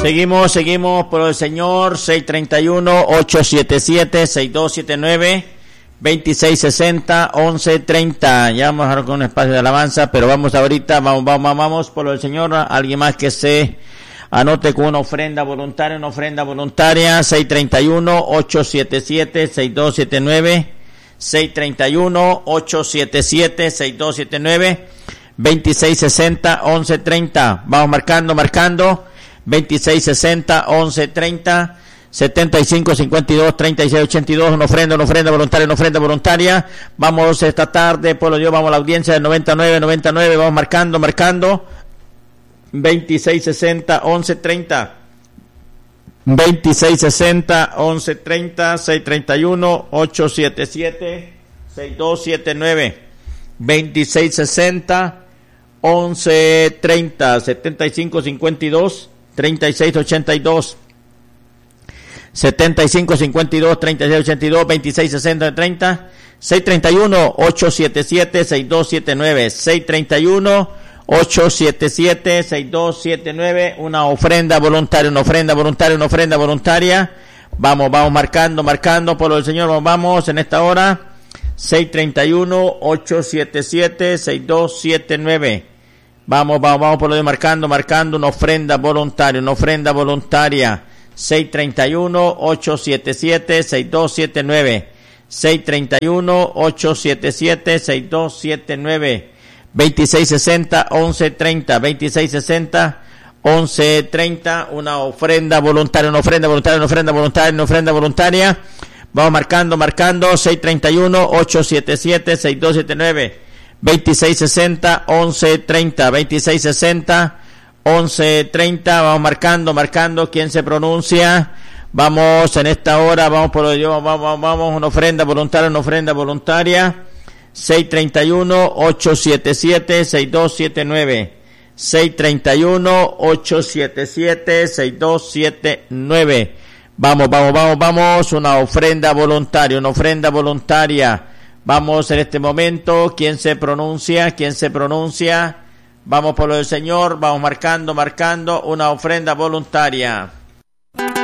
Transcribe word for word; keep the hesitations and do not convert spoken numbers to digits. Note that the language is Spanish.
Seguimos, seguimos por el Señor, seis treinta y uno, ocho siete siete, seis dos siete nueve, veintiséis sesenta, once treinta. Ya vamos a con un espacio de alabanza, pero vamos ahorita, vamos, vamos, vamos por el Señor. Alguien más que se anote con una ofrenda voluntaria, una ofrenda voluntaria, seis treinta y uno, ocho siete siete, seis dos siete nueve, seis treinta y uno, ocho siete siete, seis dos siete nueve, veintiséis sesenta, once treinta. Vamos marcando, marcando. veintiséis sesenta, once treinta, setenta y cinco cincuenta y dos, treinta y seis ochenta y dos, una ofrenda, una ofrenda voluntaria, una ofrenda voluntaria. Vamos esta tarde, pueblo de Dios, vamos a la audiencia del noventa y nueve, noventa y nueve, vamos marcando, marcando. veintiséis sesenta, once treinta. veintiséis sesenta, once treinta, seis treinta y uno, ocho siete siete, seis dos siete nueve. veintiséis sesenta, once treinta, setenta y cinco cincuenta y dos, treinta y seis ochenta y dos, setenta y cinco cincuenta y dos, treinta y seis ochenta y dos, veintiséis sesenta treinta, seis treinta y uno, ocho siete siete, seis dos siete nueve, seis treinta y uno, ocho siete siete, seis dos siete nueve, una ofrenda voluntaria, una ofrenda voluntaria, una ofrenda voluntaria. Vamos, vamos marcando, marcando, por el Señor, vamos, vamos en esta hora. seis treinta y uno, ocho siete siete, seis dos siete nueve. Vamos, vamos, vamos por lo de marcando, marcando una ofrenda voluntaria, una ofrenda voluntaria. seis treinta y uno, ocho siete siete, seis dos siete nueve. seis treinta y uno, ocho siete siete, seis dos siete nueve. veintiséis sesenta, once treinta, veintiséis sesenta, once treinta, una ofrenda voluntaria, una ofrenda voluntaria, una ofrenda voluntaria, una ofrenda voluntaria. Vamos marcando, marcando, seis treinta y uno, ocho siete siete, seis dos siete nueve. veintiséis sesenta, once treinta, veintiséis sesenta, once treinta, vamos marcando, marcando, ¿quién se pronuncia? Vamos en esta hora, vamos por ello, vamos, vamos, vamos, una ofrenda voluntaria, una ofrenda voluntaria, seis treinta y uno, ocho siete siete, seis dos siete nueve, seis treinta y uno, ocho siete siete, seis dos siete nueve, vamos, vamos, vamos, vamos, una ofrenda voluntaria, una ofrenda voluntaria. Vamos en este momento, ¿quién se pronuncia? ¿Quién se pronuncia? Vamos por lo del Señor, vamos marcando, marcando una ofrenda voluntaria.